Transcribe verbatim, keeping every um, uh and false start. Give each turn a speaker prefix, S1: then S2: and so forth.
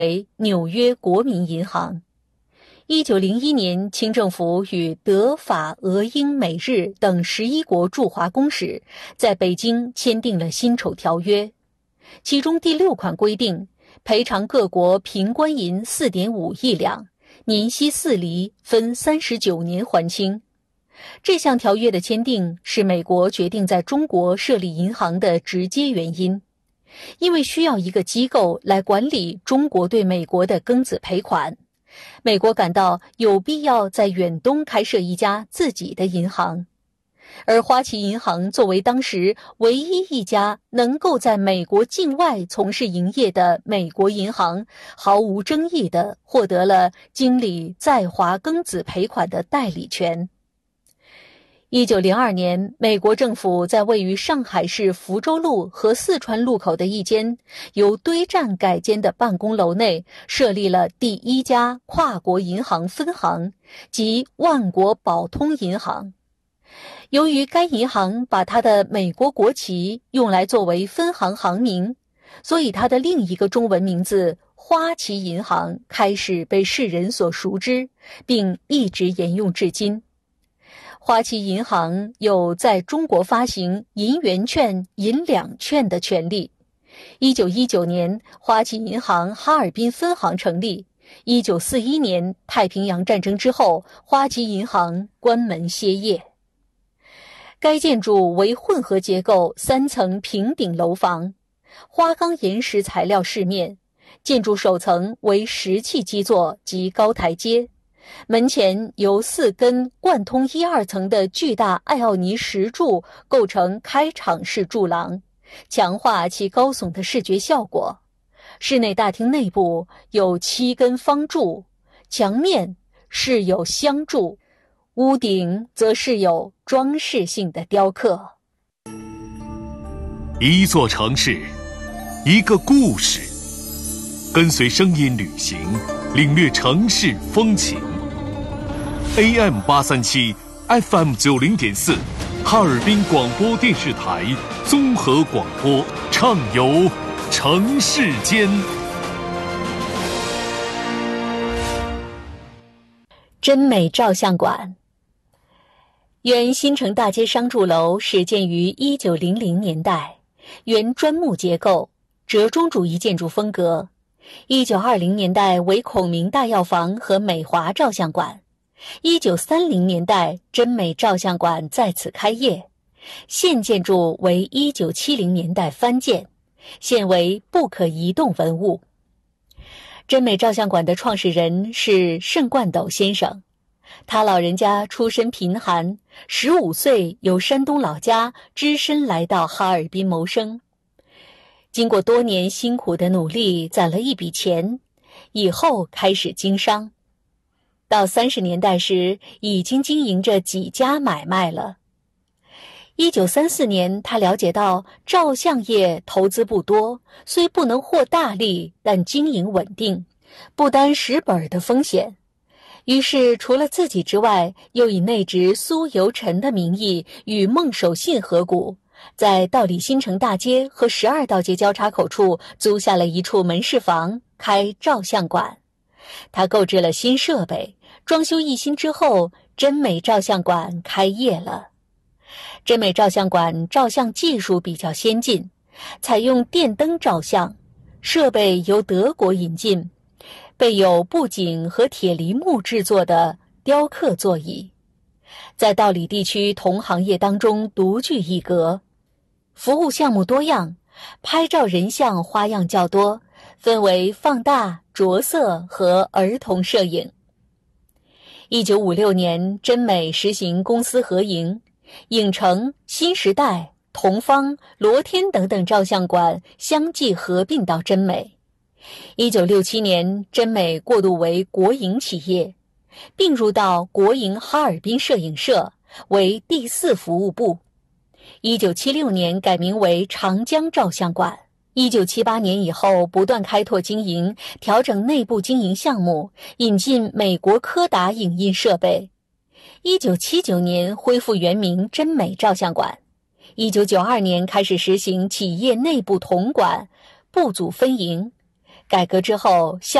S1: 为纽约国民银行。一九零一年，清政府与德、法、俄、英、美、日等十一国驻华公使在北京签订了辛丑条约，其中第六款规定，赔偿各国平官银 四点五亿两，年息四厘，分三十九年还清。这项条约的签订是美国决定在中国设立银行的直接原因，因为需要一个机构来管理中国对美国的庚子赔款，美国感到有必要在远东开设一家自己的银行。而花旗银行作为当时唯一一家能够在美国境外从事营业的美国银行，毫无争议地获得了经理在华庚子赔款的代理权。一九零二年，美国政府在位于上海市福州路和四川路口的一间由堆栈改建的办公楼内设立了第一家跨国银行分行，即万国宝通银行。由于该银行把它的美国国旗用来作为分行行名，所以它的另一个中文名字花旗银行开始被世人所熟知，并一直沿用至今。花旗银行有在中国发行银元券、银两券的权利。一九一九年，花旗银行哈尔滨分行成立。一九四一年，太平洋战争之后，花旗银行关门歇业。该建筑为混合结构三层平顶楼房，花岗岩石材料饰面，建筑首层为石砌基座及高台阶。门前由四根贯通一二层的巨大艾奥尼石柱构成开场式柱廊，强化其高耸的视觉效果。室内大厅内部有七根方柱，墙面饰有镶柱，屋顶则饰有装饰性的雕刻。
S2: 一座城市，一个故事，跟随声音旅行，领略城市风情。A M 八三七 F M 九零点四，哈尔滨广播电视台综合广播，畅游城市间。
S1: 真美照相馆。原新城大街商住楼始建于一九零零年代，原砖木结构，折中主义建筑风格。一九二零年代为孔明大药房和美华照相馆。一九三零年代，真美照相馆在此开业。现建筑为一九七零年代翻建，现为不可移动文物。真美照相馆的创始人是盛冠斗先生，他老人家出身贫寒，十五岁由山东老家只身来到哈尔滨谋生。经过多年辛苦的努力，攒了一笔钱，以后开始经商。到三十年代时，已经经营着几家买卖了。一九三四年，他了解到照相业投资不多，虽不能获大利，但经营稳定，不担蚀本的风险。于是除了自己之外，又以内侄苏由臣的名义与孟守信合股，在道里新城大街和十二道街交叉口处租下了一处门市房，开照相馆。他购置了新设备，装修一新之后，真美照相馆开业了。真美照相馆照相技术比较先进，采用电灯照相，设备由德国引进，备有布景和铁梨木制作的雕刻座椅，在道里地区同行业当中独具一格。服务项目多样，拍照人像花样较多，分为放大、着色和儿童摄影。一九五六年，真美实行公私合营，影城、新时代、同方、罗天等等照相馆相继合并到真美。一九六七年，真美过渡为国营企业，并入到国营哈尔滨摄影社，为第四服务部。一九七六年改名为长江照相馆。一九七八年以后，不断开拓经营，调整内部经营项目，引进美国柯达影印设备。一九七九年恢复原名真美照相馆。一九九二年开始实行企业内部统管，部组分营。 改革之后，